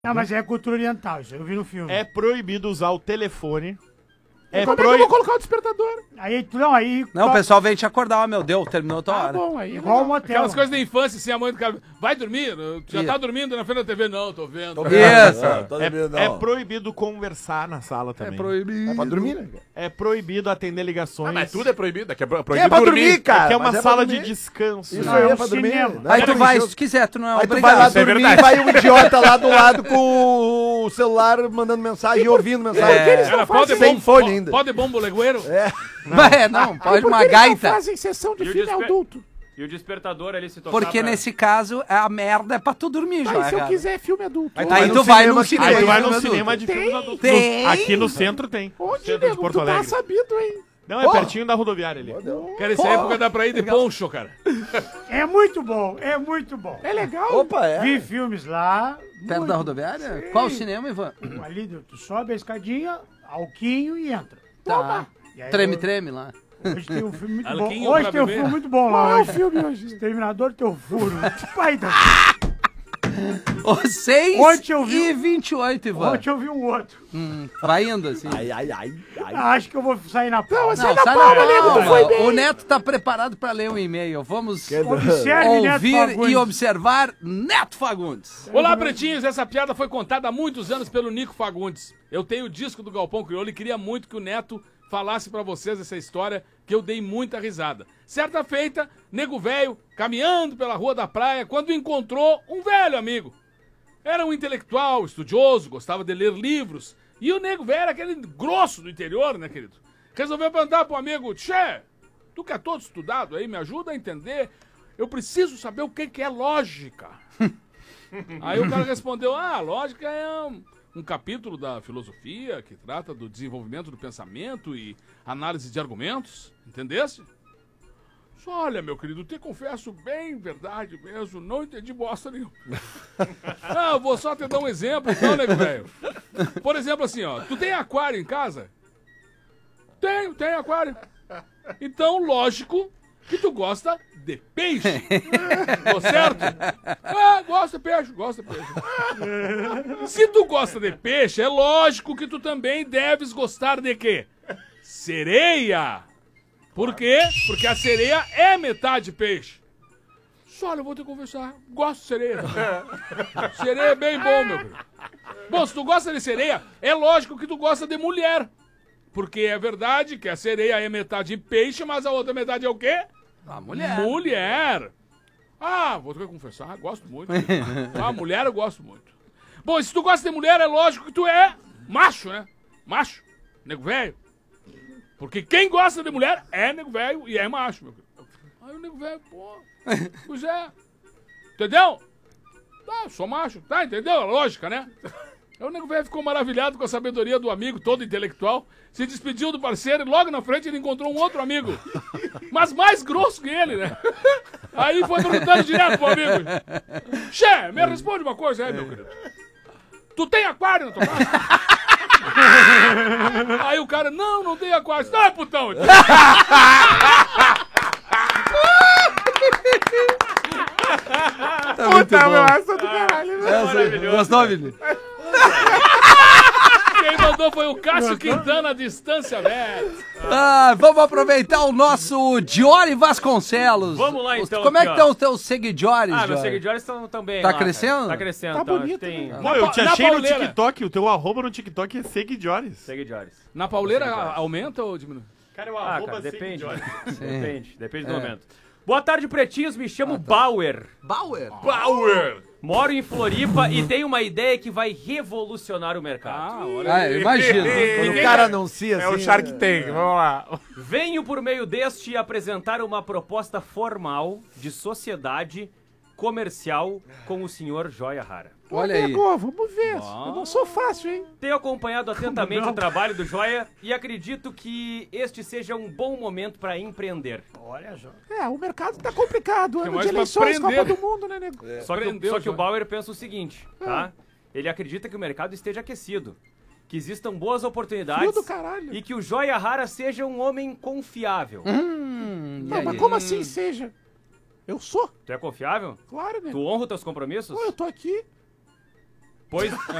Não, mas é cultura oriental, isso eu vi no filme. É proibido usar o telefone. Como é que eu vou colocar o despertador? Aí, não, aí... Não, o pessoal vem te acordar, meu Deus, terminou a tua hora. Bom, aí Igual o motel. Aquelas coisas da infância, assim, a mãe do cara, vai dormir? Já tá dormindo na frente da TV? Não, tô vendo. Isso. É proibido conversar na sala também. É proibido. É pra dormir, né? É proibido atender ligações. Mas tudo é proibido, é proibido É pra dormir, cara. É que é uma mas sala pra de dormir. descanso. Isso Não, aí é é um pra dormir. cinema. Não Aí é tu pra vai, encher se tu quiser, tu não é Aí tu vai lá obrigado. dormir e vai um idiota lá do lado com o celular mandando mensagem e ouvindo mensagem. Por que eles Era pode Sem fone ainda. Pode bombo legueiro? Não, pode uma gaita. fazem sessão de E o filme desper- adulto. E o despertador ali se tocar Porque pra- nesse caso, a merda é pra tu dormir, Aí já, se eu cara. quiser filme adulto. Aí tu vai no Aí cinema. tu vai filme no adulto. cinema de filmes adultos. Tem. Aqui no centro tem. Onde, Centro de nego? Porto Tu tá Alegre. sabido, hein? Não, é pertinho da rodoviária ali. Cara, essa época dá pra ir de poncho, cara. É muito bom, é muito bom. É legal. Opa, é. Vi filmes lá. Perto muito da rodoviária? Sim. Qual o cinema, Ivan? Ali, tu sobe a escadinha, alquinho e entra. Tá. E aí, Treme lá. Hoje tem um filme muito bom. Alquinho Hoje pra tem um beber? filme muito bom lá. Qual é o Hoje. filme hoje? Exterminador Teu Furo. Pai da... O 6 Ontem eu vi- e 28, Ivan. Ontem eu vi um outro. Vai indo, assim. Acho que eu vou sair na pau. Não, sai da sai palma, na nego, tu palma. foi bem. O Neto tá preparado pra ler um e-mail. Vamos Observe, Neto ouvir Fagundes. e observar Neto Fagundes. Olá, pretinhos. Essa piada foi contada há muitos anos pelo Nico Fagundes. Eu tenho o disco do Galpão Crioulo e queria muito que o Neto falasse pra vocês essa história que eu dei muita risada. Certa feita, nego velho, caminhando pela rua da praia, quando encontrou um velho amigo. Era um intelectual, estudioso, gostava de ler livros. E o nego velho era aquele grosso do interior, né, querido? Resolveu perguntar pro amigo, Tchê, tu que é todo estudado aí, me ajuda a entender. Eu preciso saber o que é lógica. Aí o cara respondeu, lógica é um capítulo da filosofia que trata do desenvolvimento do pensamento e análise de argumentos, entendesse? Olha, meu querido, te confesso bem verdade mesmo, não entendi bosta nenhuma. Eu vou só te dar um exemplo, então, nego velho. Por exemplo, assim, ó, tu tem aquário em casa? Tenho aquário. Então, lógico que tu gosta de peixe. Tô certo? Gosto de peixe, gosto de peixe. Se tu gosta de peixe, é lógico que tu também deves gostar de quê? Sereia. Por quê? Porque a sereia é metade peixe. Olha, eu vou te conversar. Gosto de sereia também. Sereia é bem bom, meu querido. Bom, se tu gosta de sereia, é lógico que tu gosta de mulher. Porque é verdade que a sereia é metade peixe, mas a outra metade é o quê? A mulher. Mulher. Vou te confessar, gosto muito. Mulher eu gosto muito. Bom, e se tu gosta de mulher, é lógico que tu é macho, né? Macho. Nego velho. Porque quem gosta de mulher é nego velho e é macho, meu querido. Aí o nego velho, pois é. Entendeu? Tá, sou macho. Tá, entendeu? A lógica, né? Aí o nego velho ficou maravilhado com a sabedoria do amigo, todo intelectual. Se despediu do parceiro e logo na frente ele encontrou um outro amigo. Mas mais grosso que ele, né? Aí foi perguntando direto pro amigo. Che, me responde uma coisa aí, meu querido. Tu tem aquário na tua casa? Aí o cara, não tem aquário. Não, putão. Puta, meu, essa do caralho. Gostou, Vini? Quem mandou foi o Cássio Quintana, a distância, velho. Vamos aproveitar o nosso Diori Vasconcelos. Vamos lá, então, Como é que aqui, estão ó. os teus seguidores, Meus Diori? seguidores estão bem. Tá lá, cara. crescendo? Tá crescendo. Tá então, bonito, tem... né? Pô, eu te Na achei no pauleira. TikTok, o teu arroba no TikTok é seguidores. Seguidores. Na pauleira aumenta ou diminui? Cara, o Cara, depende. seguidores. Depende do momento. Boa tarde, pretinhos. Me chamo Bauer. Bauer? Power! Moro em Floripa e tenho uma ideia que vai revolucionar o mercado. Eu imagino. Quando o cara anuncia assim... É o Shark Tank, vamos lá. Venho por meio deste apresentar uma proposta formal de sociedade comercial com o senhor Joia Rara. Olha aí. Pegou, vamos ver. Eu não sou fácil, hein? Tenho acompanhado atentamente o trabalho do Joia e acredito que este seja um bom momento para empreender. Olha só. O mercado tá complicado. Ano mais de pra eleições, prender. Copa do Mundo, né, nego? Só que Prendeu, o Joia. Bauer pensa o seguinte, tá? Ele acredita que o mercado esteja aquecido, que existam boas oportunidades Frio do caralho. e que o Joia Rara seja um homem confiável. Não, mas como assim seja? Eu sou? Tu é confiável? Claro, né? Tu honra os teus compromissos? Pô, eu tô aqui. Pois,